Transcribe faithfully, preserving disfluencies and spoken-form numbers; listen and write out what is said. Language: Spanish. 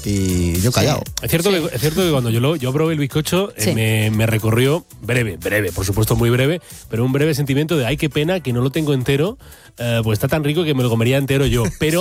y yo callado. Sí. Es cierto, sí. que, es cierto que cuando yo, lo, yo probé el bizcocho, sí. eh, me, me recorrió breve, breve, por supuesto muy breve, pero un breve sentimiento de ay, qué pena que no lo tengo entero, eh, pues está tan rico que me lo comería entero yo. Pero